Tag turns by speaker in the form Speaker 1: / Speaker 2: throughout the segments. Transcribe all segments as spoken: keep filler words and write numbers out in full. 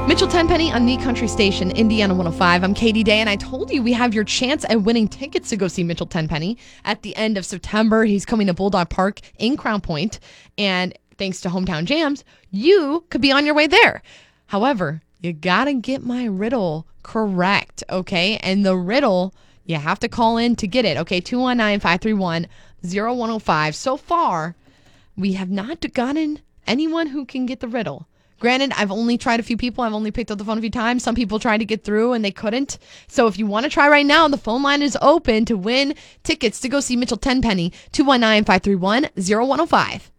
Speaker 1: Mitchell Tenpenny on the Country Station, Indiana one oh five. I'm Katie Day, and I told you we have your chance at winning tickets to go see Mitchell Tenpenny at the end of September. He's coming to Bulldog Park in Crown Point, and thanks to Hometown Jams, you could be on your way there. However, you gotta get my riddle correct, okay? And the riddle, you have to call in to get it, okay? two one nine, five three one, oh one oh five. So far, we have not gotten anyone who can get the riddle. Granted, I've only tried a few people. I've only picked up the phone a few times. Some people tried to get through and they couldn't. So if you want to try right now, the phone line is open to win tickets to go see Mitchell Tenpenny. two one nine, five three one, oh one oh five.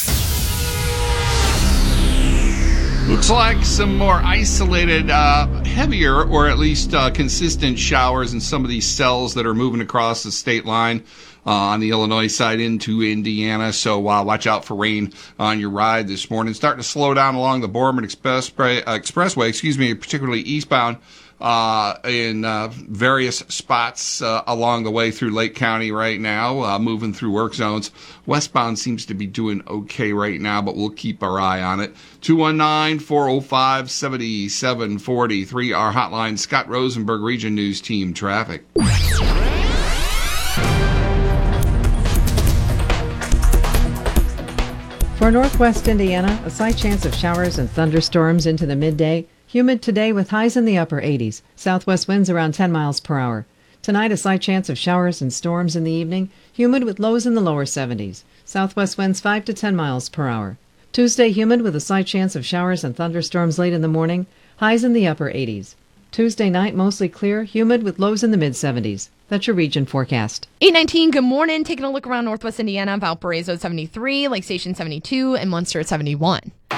Speaker 2: Looks like some more isolated, uh, heavier, or at least uh, consistent showers in some of these cells that are moving across the state line uh, on the Illinois side into Indiana. So uh, watch out for rain on your ride this morning. Starting to slow down along the Borman Expressway, uh, Expressway, excuse me, particularly eastbound. Uh, in uh, various spots uh, along the way through Lake County right now, uh, moving through work zones. Westbound seems to be doing okay right now, but we'll keep our eye on it. two one nine, four oh five, seven seven four three, our hotline. Scott Rosenberg, Region News Team Traffic.
Speaker 3: For northwest Indiana, a slight chance of showers and thunderstorms into the midday. Humid today with highs in the upper eighties. Southwest winds around ten miles per hour. Tonight, a slight chance of showers and storms in the evening. Humid with lows in the lower seventies. Southwest winds five to ten miles per hour. Tuesday, humid with a slight chance of showers and thunderstorms late in the morning. Highs in the upper eighties. Tuesday night, mostly clear. Humid with lows in the mid-seventies. That's your region forecast.
Speaker 1: eight nineteen, good morning. Taking a look around northwest Indiana. Valparaiso at seventy-three, Lake Station seventy-two, and Munster at seventy-one.